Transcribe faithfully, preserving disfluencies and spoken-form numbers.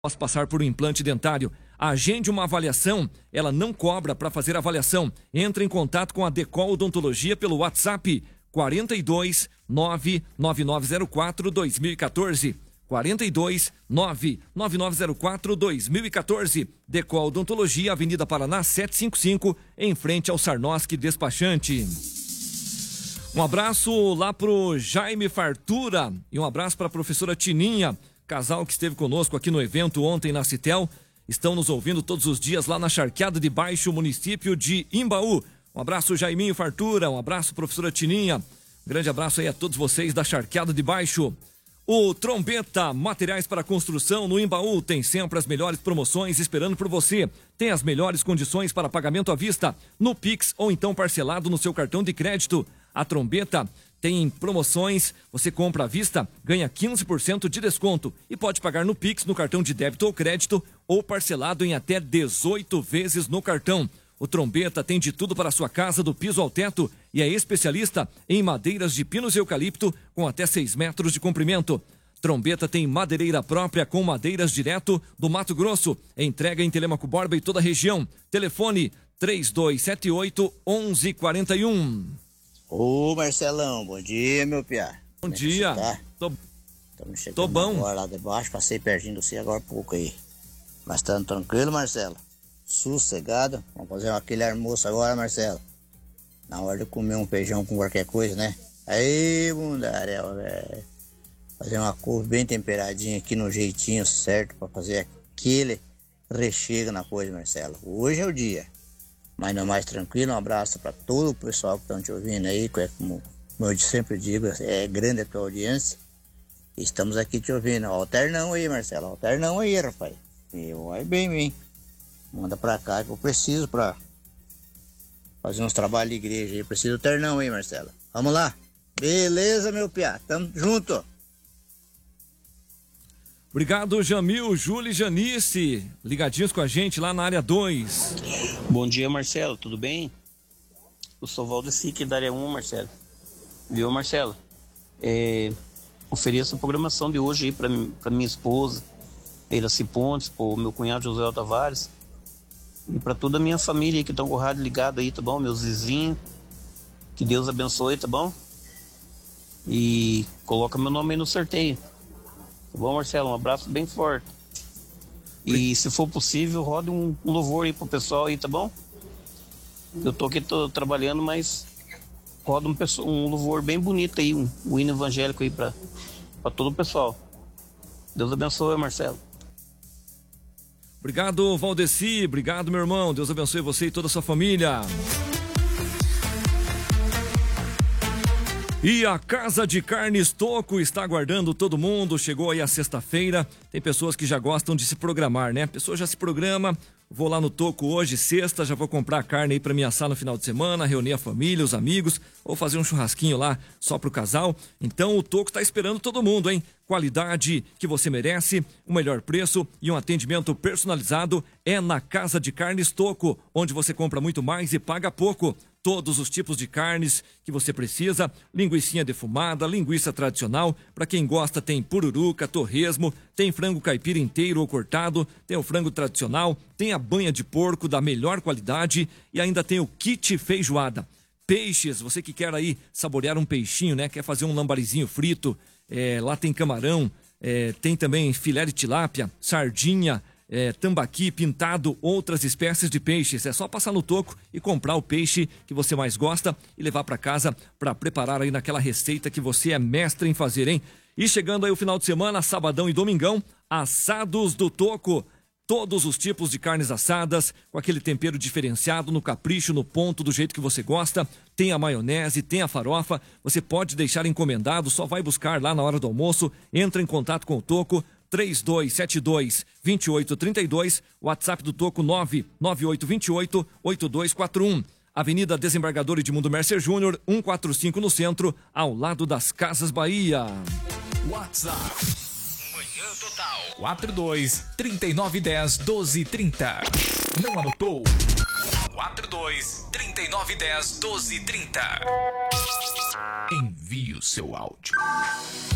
Após passar por um implante dentário, agende uma avaliação, ela não cobra para fazer avaliação. Entre em contato com a Decol Odontologia pelo WhatsApp quarenta e dois, nove nove nove zero quatro, dois mil e quatorze. quarenta e dois, nove nove nove zero quatro, dois mil e quatorze. Decol Odontologia, Avenida Paraná setecentos e cinquenta e cinco, em frente ao Sarnoski Despachante. Um abraço lá pro Jaime Fartura e um abraço para a professora Tininha, casal que esteve conosco aqui no evento ontem na Citel. Estão nos ouvindo todos os dias lá na Charqueada de Baixo, município de Imbaú. Um abraço, Jaiminho Fartura, um abraço, professora Tininha. Um grande abraço aí a todos vocês da Charqueada de Baixo. O Trombeta Materiais para Construção no Imbaú tem sempre as melhores promoções esperando por você. Tem as melhores condições para pagamento à vista, no Pix ou então parcelado no seu cartão de crédito. A Trombeta tem promoções, você compra à vista, ganha quinze por cento de desconto e pode pagar no Pix, no cartão de débito ou crédito ou parcelado em até dezoito vezes no cartão. O Trombeta tem de tudo para a sua casa, do piso ao teto, e é especialista em madeiras de pinos e eucalipto com até seis metros de comprimento. Trombeta tem madeireira própria com madeiras direto do Mato Grosso. Entrega em Telêmaco Borba e toda a região. Telefone três dois sete oito, onze quarenta e um. Ô Marcelão, bom dia, meu piá. Bom Como dia. É tá? Tô, chegando Tô bom. Agora lá de baixo, passei pertinho do você agora há pouco aí. Mas estando tranquilo, Marcelo? Sossegado? Vamos fazer aquele almoço agora, Marcelo? Na hora de comer um feijão com qualquer coisa, né? Aí, bundarel, velho. Fazer uma couve bem temperadinha aqui no jeitinho certo pra fazer aquele recheio na coisa, Marcelo. Hoje é o dia. Mas não mais tranquilo, um abraço para todo o pessoal que estão te ouvindo aí, que é como, como eu sempre digo, é grande a tua audiência. Estamos aqui te ouvindo. Alter não aí, Marcelo, alter não aí, rapaz. Eu vai bem, mim. Manda pra cá que eu preciso pra fazer uns trabalhos de igreja aí. Preciso ter não aí, Marcelo. Vamos lá. Beleza, meu piá, tamo junto. Obrigado, Jamil, Júlio e Janice, ligadinhos com a gente lá na área dois. Bom dia, Marcelo, tudo bem? Eu sou o Valdeci aqui da área um, Marcelo. Viu, Marcelo? É, ofereço a programação de hoje aí pra, pra minha esposa, Iraci Pontes, pro meu cunhado José Tavares e pra toda a minha família aí que estão com o rádio ligado aí, tá bom? Meus vizinhos, que Deus abençoe, tá bom? E coloca meu nome aí no sorteio. Tá bom, Marcelo? Um abraço bem forte. E se for possível, roda um, um louvor aí pro pessoal aí, tá bom? Eu tô aqui tô trabalhando, mas roda um, um louvor bem bonito aí, um, um hino evangélico aí pra, pra todo o pessoal. Deus abençoe, Marcelo. Obrigado, Valdeci. Obrigado, meu irmão. Deus abençoe você e toda a sua família. E a Casa de Carnes Toco está aguardando todo mundo. Chegou aí a sexta-feira. Tem pessoas que já gostam de se programar, né? A pessoa já se programa. Vou lá no Toco hoje, sexta, já vou comprar a carne aí para me assar no final de semana, reunir a família, os amigos, ou fazer um churrasquinho lá só pro casal. Então o Toco está esperando todo mundo, hein? Qualidade que você merece, o melhor preço e um atendimento personalizado é na Casa de Carnes Toco, onde você compra muito mais e paga pouco. Todos os tipos de carnes que você precisa, linguicinha defumada, linguiça tradicional, para quem gosta tem pururuca, torresmo, tem frango caipira inteiro ou cortado, tem o frango tradicional, tem a banha de porco da melhor qualidade e ainda tem o kit feijoada. Peixes, você que quer aí saborear um peixinho, né? Quer fazer um lambarizinho frito, é, lá tem camarão, é, tem também filé de tilápia, sardinha, É, tambaqui, pintado, outras espécies de peixes. É só passar no Toco e comprar o peixe que você mais gosta e levar para casa para preparar aí naquela receita que você é mestre em fazer, hein? E chegando aí o final de semana, sabadão e domingão, assados do Toco. Todos os tipos de carnes assadas, com aquele tempero diferenciado, no capricho, no ponto, do jeito que você gosta. Tem a maionese, tem a farofa. Você pode deixar encomendado, só vai buscar lá na hora do almoço. Entra em contato com o Toco. três dois sete dois, dois oito três dois, WhatsApp do Toco nove nove oito dois oito, oito dois quatro um. Avenida Desembargador Edmundo Mercer Júnior, cento e quarenta e cinco no centro, ao lado das Casas Bahia. WhatsApp Manhã Total quatro dois, trinta e nove dez, doze trinta. Não anotou? quatro dois, trinta e nove dez, doze trinta. Envie o seu áudio.